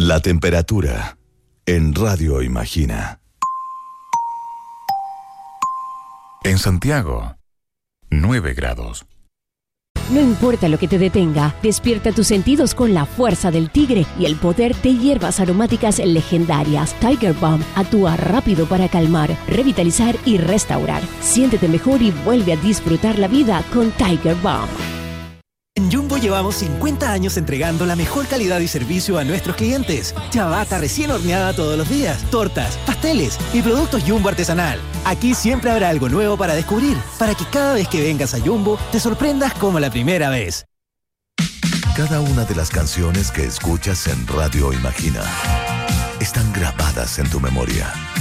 La temperatura en Radio Imagina. En Santiago, 9 grados. No importa lo que te detenga, despierta tus sentidos con la fuerza del tigre y el poder de hierbas aromáticas legendarias. Tiger Balm actúa rápido para calmar, revitalizar y restaurar. Siéntete mejor y vuelve a disfrutar la vida con Tiger Balm. En Jumbo llevamos 50 años entregando la mejor calidad y servicio a nuestros clientes. Ciabatta recién horneada todos los días, tortas, pasteles y productos Jumbo artesanal. Aquí siempre habrá algo nuevo para descubrir, para que cada vez que vengas a Jumbo te sorprendas como la primera vez. Cada una de las canciones que escuchas en Radio Imagina están grabadas en tu memoria.